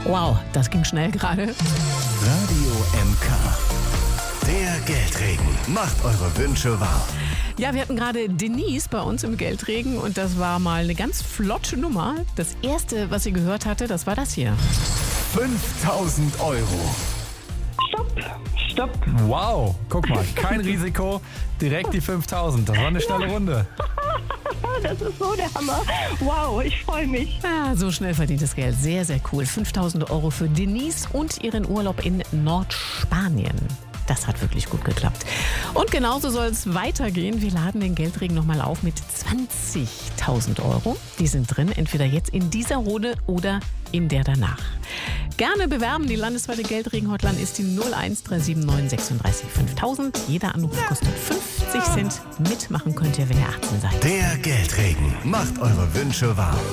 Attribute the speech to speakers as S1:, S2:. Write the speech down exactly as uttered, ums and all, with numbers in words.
S1: Wow, das ging schnell gerade.
S2: Radio M K. Der Geldregen macht eure Wünsche wahr.
S1: Ja, wir hatten gerade Denise bei uns im Geldregen und das war mal eine ganz flotte Nummer. Das erste, was sie gehört hatte, das war das hier.
S2: fünftausend Euro.
S3: Stopp, stopp.
S4: Wow, guck mal, kein Risiko, direkt die fünftausend. Das war eine schnelle Runde.
S3: Das ist so der Hammer. Wow, ich freue mich.
S1: Ah, so schnell verdientes Geld. Sehr, sehr cool. fünftausend Euro für Denise und ihren Urlaub in Nordspanien. Das hat wirklich gut geklappt. Und genauso soll es weitergehen. Wir laden den Geldregen nochmal auf mit zwanzigtausend Euro. Die sind drin, entweder jetzt in dieser Runde oder in der danach. Gerne bewerben. Die landesweite Geldregen-Hotline ist die null eins drei sieben neun sechsunddreißig fünftausend. Jeder Anruf kostet fünfzig Cent. Mitmachen könnt ihr, wenn ihr achtzehn seid.
S2: Der Geldregen macht eure Wünsche wahr.